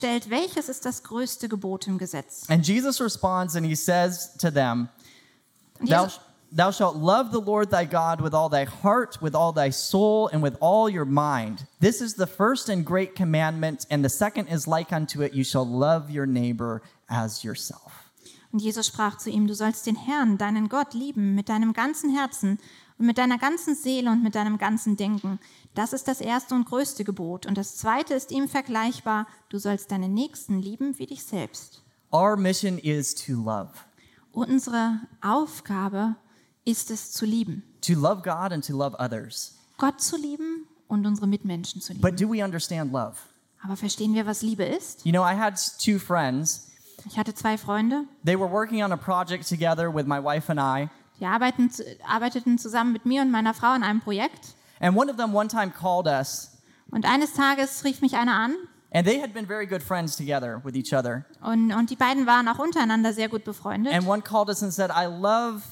stellt, welches ist das größte Gebot im Gesetz? And Jesus responds and he says to them, Und Thou, Jesus, thou shalt love the Lord thy God with all thy heart, with all thy soul, and with all your mind. This is the first and great commandment, and the second is like unto it, you shall love your neighbor as yourself. und Jesus sprach zu ihm, du sollst den Herrn, deinen Gott, lieben mit deinem ganzen Herzen und mit deiner ganzen Seele und mit deinem ganzen Denken. Das ist das erste und größte Gebot. Und das zweite ist ihm vergleichbar, du sollst deinen Nächsten lieben wie dich selbst. Our mission is to love. Unsere Aufgabe ist es zu lieben. To love God and to love others. Gott zu lieben und unsere Mitmenschen zu lieben. But do we understand love? Aber verstehen wir, was Liebe ist? You know, I had two friends. Ich hatte 2 Freunde, They were working on a project together with my wife and I. die arbeiteten zusammen mit mir und meiner Frau an einem Projekt. And one of them one time called us. Und eines Tages rief mich einer an And they had been very good friends together with each other. und die beiden waren auch untereinander sehr gut befreundet. And one called us and said, I love,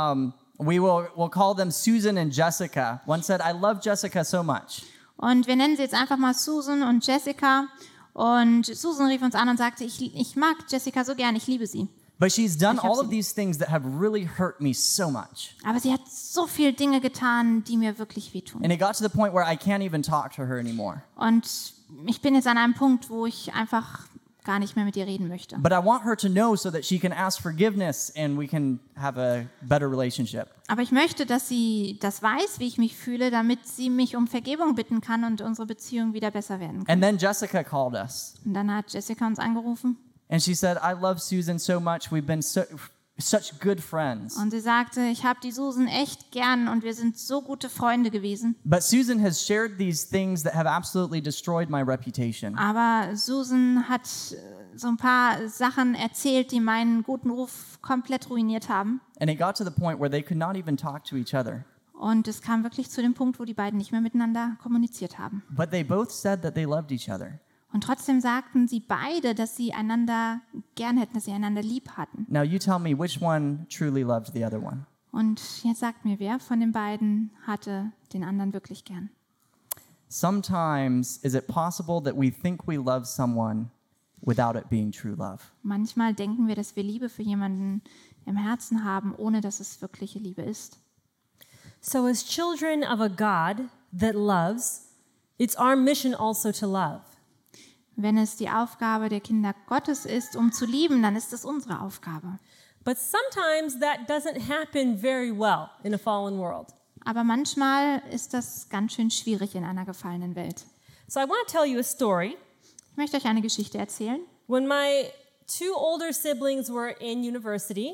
we'll call them Susan and Jessica. One said, I love Jessica so much. Und wir nennen sie jetzt einfach mal Susan und Jessica. Und Susan rief uns an und sagte, ich mag Jessica so gern, ich liebe sie. But she's done Ich hab all sie- of these things that have really hurt me so much. Aber sie hat so viele Dinge getan, die mir wirklich wehtun. And it got to the point where I can't even talk to her anymore. Und ich bin jetzt an einem Punkt, wo ich einfach gar nicht mehr mit ihr reden möchte. But I want her to know so that she can ask forgiveness and we can have a better relationship. Aber ich möchte, dass sie das weiß, wie ich mich fühle, damit sie mich um Vergebung bitten kann und unsere Beziehung wieder besser werden kann. And then Jessica called us. Und dann hat Jessica uns angerufen And she said, I love Susan so much. We've been such good friends. und sie sagte, ich habe die Susan echt gern und wir sind so gute Freunde gewesen. But Susan has shared these things that have absolutely destroyed my reputation. Aber Susan hat so ein paar Sachen erzählt, die meinen guten Ruf komplett ruiniert haben. And it got to the point where they could not even talk to each other. Und es kam wirklich zu dem Punkt, wo die beiden nicht mehr miteinander kommuniziert haben. But they both said that they loved each other. Und trotzdem sagten sie beide, dass sie einander gern hätten, dass sie einander lieb hatten. Now you tell me which one truly loved the other one. Und jetzt sagt mir, wer von den beiden hatte den anderen wirklich gern? Sometimes is it possible that we think we love someone without it being true love? Manchmal denken wir, dass wir Liebe für jemanden im Herzen haben, ohne dass es wirkliche Liebe ist. So as children of a God that loves, it's our mission also to love. Wenn es die Aufgabe der Kinder Gottes ist, um zu lieben, dann ist es unsere Aufgabe. But sometimes that doesn't happen very well in a fallen world. Aber manchmal ist das ganz schön schwierig in einer gefallenen Welt. So I want to tell you a story. Ich möchte euch eine Geschichte erzählen. When my 2 older siblings were in university,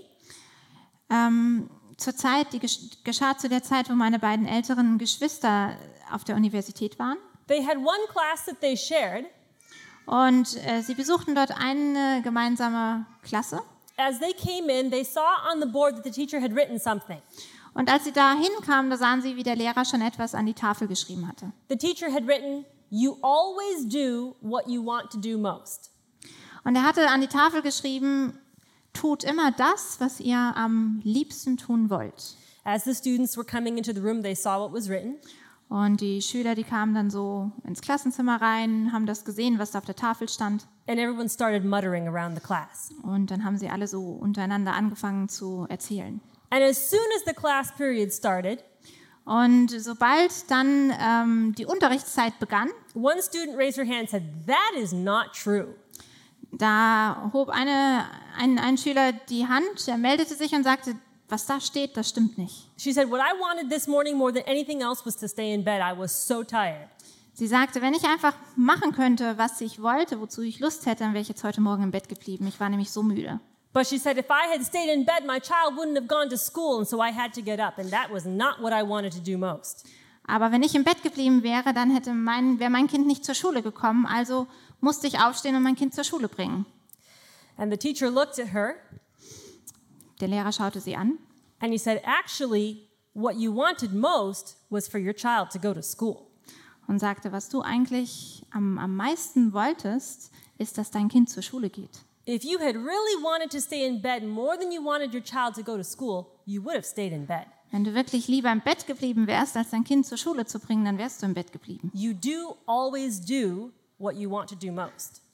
Geschah zu der Zeit, wo meine beiden älteren Geschwister auf der Universität waren. they had one class that they shared. Und sie besuchten dort eine gemeinsame Klasse. As they came in, they saw on the board that the teacher had written something. Und als sie da hinkamen, da sahen sie, wie der Lehrer schon etwas an die Tafel geschrieben hatte. The teacher had written, "You always do what you want to do most." Und er hatte an die Tafel geschrieben, tut immer das, was ihr am liebsten tun wollt. As the students were coming into the room, they saw what was written. Und die Schüler, die kamen dann so ins Klassenzimmer rein, haben das gesehen, was da auf der Tafel stand. And everyone started muttering around the class. Und dann haben sie alle so untereinander angefangen zu erzählen. And as soon as the class period started, Und sobald dann die Unterrichtszeit begann, one student raised her hand and said, "That is not true." da hob ein Schüler die Hand, er meldete sich und sagte, was da steht, das stimmt nicht. She said, "What I wanted this morning more than anything else was to stay in bed. I was so tired." Sie sagte, wenn ich einfach machen könnte, was ich wollte, wozu ich Lust hätte, dann wäre ich jetzt heute Morgen im Bett geblieben. Ich war nämlich so müde. But she said, if I had stayed in bed, my child wouldn't have gone to school, and so I had to get up, and that was not what I wanted to do most. Aber wenn ich im Bett geblieben wäre, dann wäre mein Kind nicht zur Schule gekommen. Also musste ich aufstehen und mein Kind zur Schule bringen. And the teacher looked at her, Der Lehrer schaute sie an and he said, actually, what you wanted most was for your child to go to school. und sagte, was du eigentlich am meisten wolltest, ist, dass dein Kind zur Schule geht. If you had really wanted to stay in bed more than you wanted your child to go to school, you would have stayed in bed. Wenn du wirklich lieber im Bett geblieben wärst, als dein Kind zur Schule zu bringen, dann wärst du im Bett geblieben. You do always do what you want to do most.